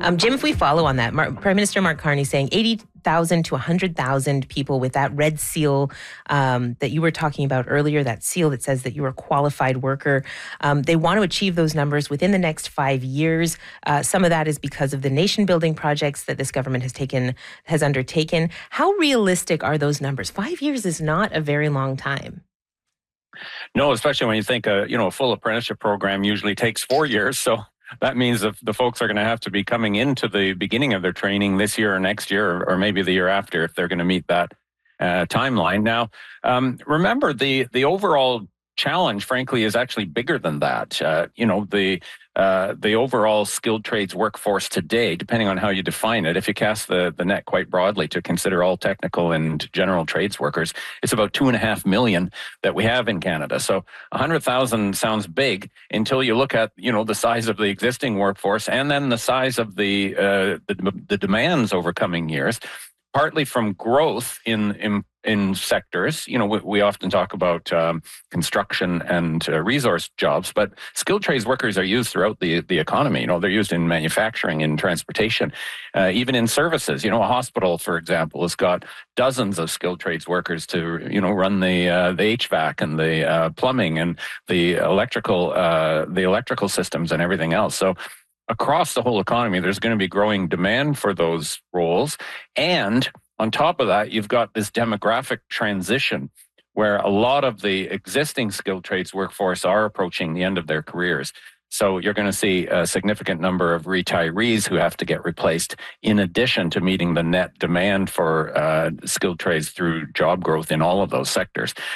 Jim, if we follow on that, Prime Minister Mark Carney saying 80,000 to 100,000 people with that red seal that you were talking about earlier, that seal that says that you're a qualified worker. They want to achieve those numbers within the next 5 years. Some of that is because of the nation building projects that this government has undertaken. How realistic are those numbers? 5 years is not a very long time. No, especially when you think a full apprenticeship program usually takes 4 years. So that means that the folks are going to have to be coming into the beginning of their training this year or next year, or maybe the year after, if they're going to meet that timeline. Now, remember, the overall challenge, frankly, is actually bigger than that. The overall skilled trades workforce today, depending on how you define it, if you cast the net quite broadly to consider all technical and general trades workers, it's about 2.5 million that we have in Canada. So 100,000 sounds big until you look at the size of the existing workforce and then the size of the demands over coming years. Partly from growth in sectors. We often talk about construction and resource jobs, but skilled trades workers are used throughout the economy. They're used in manufacturing, in transportation, even in services. A hospital, for example, has got dozens of skilled trades workers to run the HVAC and the plumbing and the electrical systems and everything else. So across the whole economy, there's going to be growing demand for those roles. And on top of that, you've got this demographic transition where a lot of the existing skilled trades workforce are approaching the end of their careers. So you're going to see a significant number of retirees who have to get replaced, in addition to meeting the net demand for skilled trades through job growth in all of those sectors.